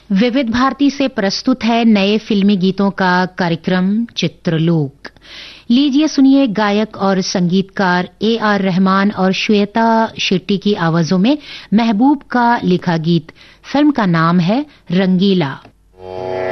विविध भारती से प्रस्तुत है नए फिल्मी गीतों का कार्यक्रम चित्रलोक। लीजिए सुनिए गायक और संगीतकार AR रहमान और श्वेता शेट्टी की आवाजों में महबूब का लिखा गीत। फिल्म का नाम है रंगीला।